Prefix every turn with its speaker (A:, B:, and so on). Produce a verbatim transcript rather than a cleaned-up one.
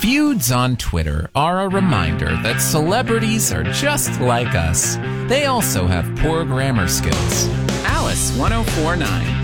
A: Feuds on Twitter are a reminder that celebrities are just like us. They also have poor grammar skills. Alice ten forty-nine.